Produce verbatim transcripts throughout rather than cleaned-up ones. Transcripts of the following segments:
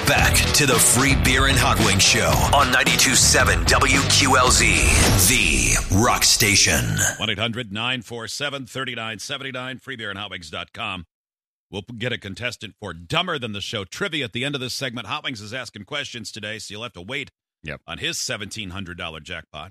Back to the Free Beer and Hot Wings Show on ninety-two point seven W Q L Z, the rock station. one eight hundred nine four seven three nine seven nine, free beer and hot wings dot com. We'll get a contestant for Dumber Than the Show trivia at the end of this segment. Hot Wings is asking questions today, so you'll have to wait yep. on his seventeen hundred dollars jackpot.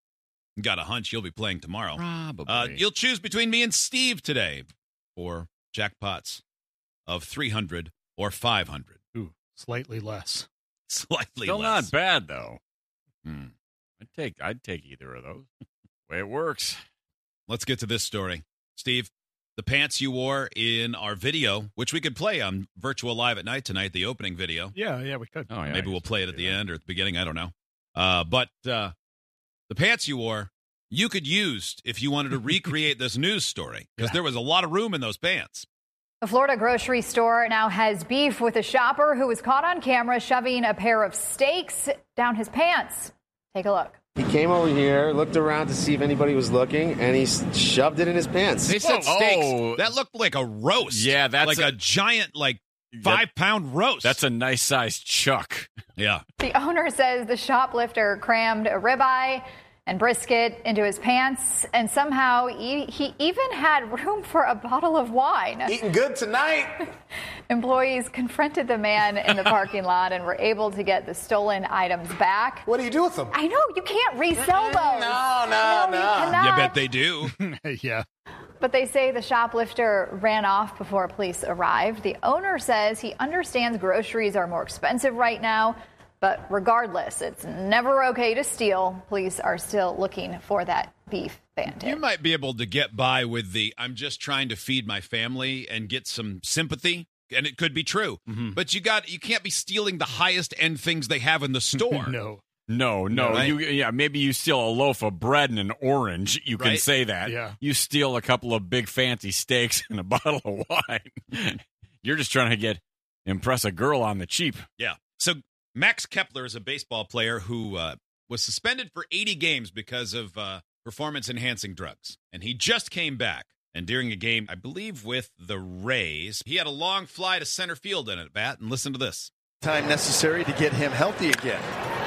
Got a hunch you'll be playing tomorrow. Probably. Uh, you'll choose between me and Steve today for jackpots of three hundred or five hundred. Ooh, slightly less. Slightly Still less. not bad, though. Hmm. I'd take I'd take either of those. Way it works. Let's get to this story. Steve, the pants you wore in our video, which we could play on Virtual Live at Night tonight, the opening video. Yeah, yeah, we could. Oh, yeah, Maybe we'll play it at the end or at the beginning. I don't know. Uh, but uh, the pants you wore, you could use if you wanted to recreate this news story because Yeah. there was a lot of room in those pants. A Florida grocery store now has beef with a shopper who was caught on camera shoving a pair of steaks down his pants. Take a look. He came over here, looked around to see if anybody was looking, and he s- shoved it in his pants. They said Whoa. steaks. Oh. That looked like a roast. Yeah, that's like a, a- giant, like That- five-pound roast. That's a nice sized chuck. yeah. The owner says the shoplifter crammed a ribeye and brisket into his pants, and somehow he, he even had room for a bottle of wine. Eating good tonight. Employees confronted the man in the parking lot and were able to get the stolen items back. What do you do with them? I know, you can't resell those. No, no, you no. cannot. You bet they do. yeah. But they say the shoplifter ran off before police arrived. The owner says he understands groceries are more expensive right now, but regardless, it's never okay to steal. Police are still looking for that beef bandit. You might be able to get by with the I'm just trying to feed my family and get some sympathy, and it could be true. Mm-hmm. But you got you can't be stealing the highest end things they have in the store. No. No, no. Right. You yeah, maybe you steal a loaf of bread and an orange. You can Right? say that. Yeah. You steal a couple of big fancy steaks and a bottle of wine. You're just trying to get impress a girl on the cheap. Yeah. So Max Kepler is a baseball player who uh, was suspended for eighty games because of uh, performance-enhancing drugs. And he just came back. And during a game, I believe with the Rays, he had a long fly to center field in at bat. And listen to this. Time necessary to get him healthy again.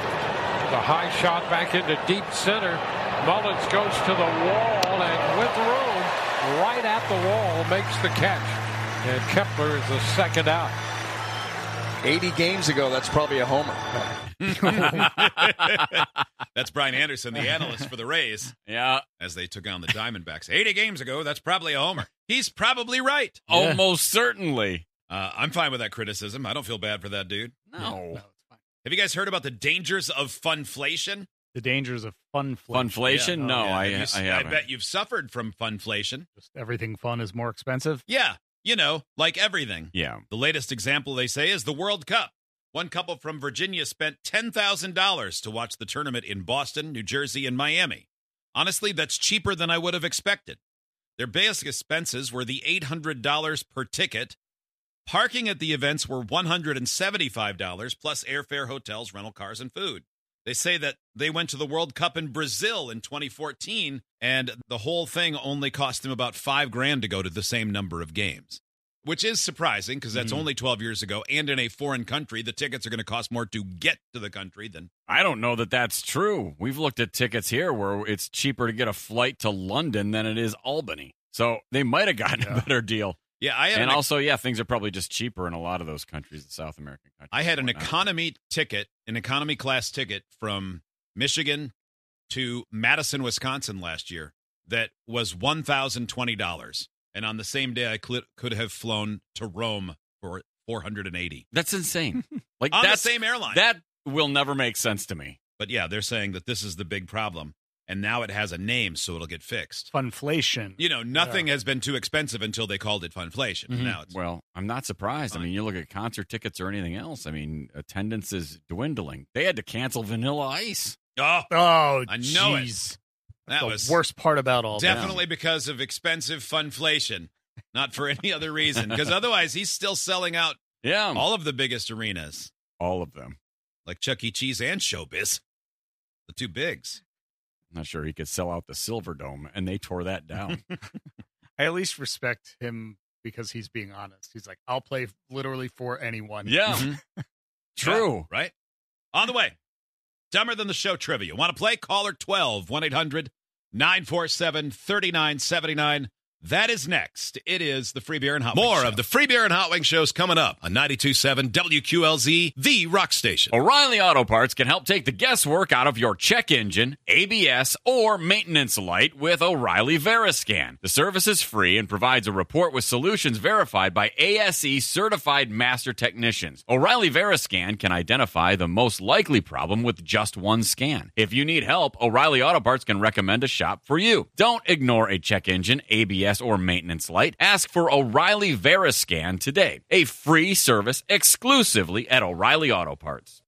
The high shot back into deep center. Mullins goes to the wall and with room, right at the wall, makes the catch. And Kepler is the second out. eighty games ago, that's probably a homer. That's Brian Anderson, the analyst for the Rays, Yeah. as they took on the Diamondbacks. eighty games ago, that's probably a homer. He's probably right. Almost certainly. Uh, I'm fine with that criticism. I don't feel bad for that dude. No. No, it's fine. Have you guys heard about the dangers of funflation? The dangers of fun. Funflation? Yeah. no, Yeah, I, have you- I haven't. bet you've suffered from funflation. Just everything fun is more expensive. Yeah, you know, like everything. Yeah. The latest example, they say, is the World Cup. One couple from Virginia spent ten thousand dollars to watch the tournament in Boston, New Jersey, and Miami. Honestly, that's cheaper than I would have expected. Their basic expenses were the eight hundred dollars per ticket. Parking at the events were one hundred seventy-five dollars, plus airfare, hotels, rental cars, and food. They say that they went to the World Cup in Brazil in twenty fourteen, and the whole thing only cost them about five grand to go to the same number of games, which is surprising because that's Mm. only twelve years ago. And in a foreign country, the tickets are going to cost more to get to the country than. I don't know that that's true. We've looked at tickets here where it's cheaper to get a flight to London than it is Albany. So they might have gotten Yeah. a better deal. Yeah, I had And an, also, yeah, things are probably just cheaper in a lot of those countries, the South American countries. I had an and whatnot. economy ticket, an economy class ticket from Michigan to Madison, Wisconsin last year that was one thousand twenty dollars. And on the same day, I could, could have flown to Rome for four hundred eighty dollars. That's insane. Like On that's, the same airline. That will never make sense to me. But yeah, they're saying that this is the big problem. And now it has a name, so it'll get fixed. Funflation. You know, nothing has been too expensive until they called it funflation. Mhm. Now it's Well, I'm not surprised. I Fine. mean, you look at concert tickets or anything else. I mean, attendance is dwindling. They had to cancel Vanilla Ice. oh, Oh, I know it. jeez. that the was worst part about all that. definitely because of expensive funflation, not for any other reason. Because otherwise, he's still selling out Yeah, all, all of the biggest arenas, of them. like Chuck E. Cheese and Showbiz, the two bigs. I'm not sure he could sell out the Silver Dome, and they tore that down. I at least respect him because he's being honest. He's like, I'll play literally for anyone. yeah. Mhm. True. Yeah, right? On the way, Dumber Than the Show trivia. Want to play? Caller twelve, one eight hundred nine four seven three nine seven nine. That is next. It is the Free Beer and Hot Wings More Show. of the Free Beer and Hot Wings shows coming up on ninety-two point seven W Q L Z, the rock station. O'Reilly Auto Parts can help take the guesswork out of your check engine, A B S, or maintenance light with O'Reilly Veriscan. The service is free and provides a report with solutions verified by A S E certified master technicians. O'Reilly Veriscan can identify the most likely problem with just one scan. If you need help, O'Reilly Auto Parts can recommend a shop for you. Don't ignore a check engine, A B S, or maintenance light. Ask for O'Reilly Veriscan today. A free service exclusively at O'Reilly Auto Parts.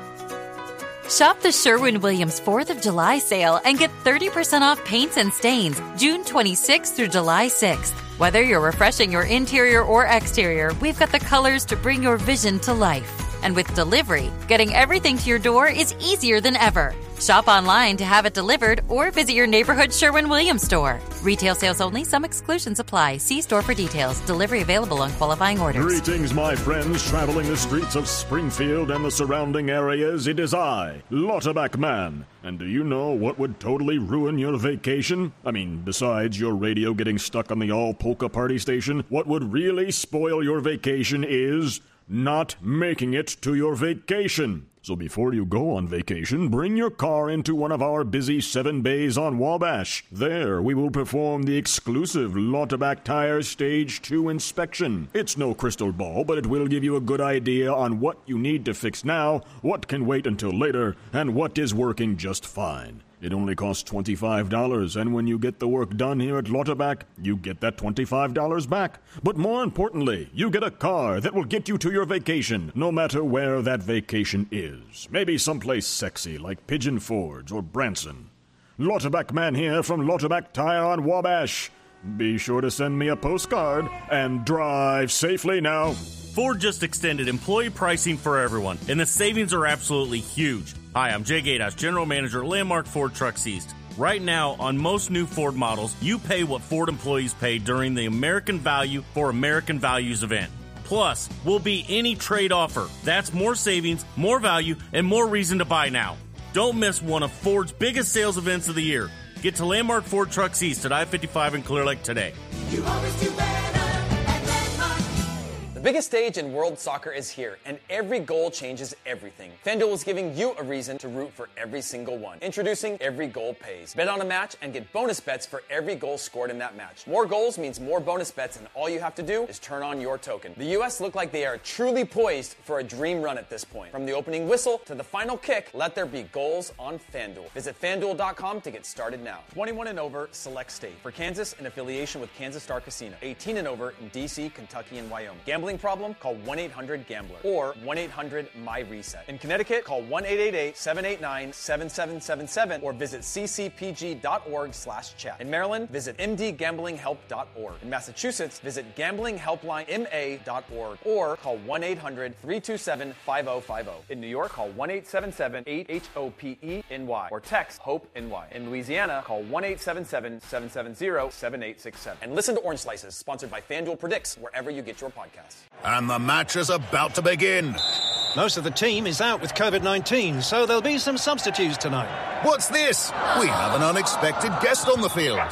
Shop the Sherwin-Williams fourth of July sale and get thirty percent off paints and stains June twenty-sixth through July sixth. Whether you're refreshing your interior or exterior, we've got the colors to bring your vision to life. And with delivery, getting everything to your door is easier than ever. Shop online to have it delivered or visit your neighborhood Sherwin-Williams store. Retail sales only. Some exclusions apply. See store for details. Delivery available on qualifying orders. Greetings, my friends, traveling the streets of Springfield and the surrounding areas. It is I, Lauterbach Man. And do you know what would totally ruin your vacation? I mean, besides your radio getting stuck on the all-polka party station, what would really spoil your vacation is not making it to your vacation. So before you go on vacation, bring your car into one of our busy seven bays on Wabash. There, we will perform the exclusive Lauterbach Tire Stage two inspection. It's no crystal ball, but it will give you a good idea on what you need to fix now, what can wait until later, and what is working just fine. It only costs twenty-five dollars, and when you get the work done here at Lauterbach, you get that twenty-five dollars back. But more importantly, you get a car that will get you to your vacation, no matter where that vacation is. Maybe someplace sexy like Pigeon Forge or Branson. Lauterbach Man here from Lauterbach Tire on Wabash. Be sure to send me a postcard and drive safely now. Ford just extended employee pricing for everyone, and the savings are absolutely huge. Hi, I'm Jay Gadas, General Manager at Landmark Ford Trucks East. Right now, on most new Ford models, you pay what Ford employees pay during the American Value for American Values event. Plus, will be any trade offer. That's more savings, more value, and more reason to buy now. Don't miss one of Ford's biggest sales events of the year. Get to Landmark Ford Trucks East at I fifty-five in Clear Lake today. You always do better at Landmark. The biggest stage in world soccer is here, and every goal changes everything. FanDuel is giving you a reason to root for every single one. Introducing Every Goal Pays. Bet on a match and get bonus bets for every goal scored in that match. More goals means more bonus bets, and all you have to do is turn on your token. The U S look like they are truly poised for a dream run at this point. From the opening whistle to the final kick, let there be goals on FanDuel. Visit FanDuel dot com to get started now. twenty-one and over, select state. For Kansas, in affiliation with Kansas Star Casino. eighteen and over in D C, Kentucky, and Wyoming. Gambling problem? Call one eight hundred gambler or one eight hundred M Y reset. In Connecticut, call one eight eight eight, seven eight nine, seven seven seven seven or visit c c p g dot org slash chat. In Maryland, visit m d gambling help dot org. In Massachusetts, visit gambling helpline m a dot org or call one eight hundred three two seven five zero five zero. In New York, call one eight seven seven eight H O P E N Y or text HOPE-N Y. In Louisiana, call one eight seven seven seven seven zero seven eight six seven. And listen to Orange Slices, sponsored by FanDuel Predicts, wherever you get your podcasts. And the match is about to begin. Most of the team is out with covid nineteen, so there'll be some substitutes tonight. What's this? We have an unexpected guest on the field.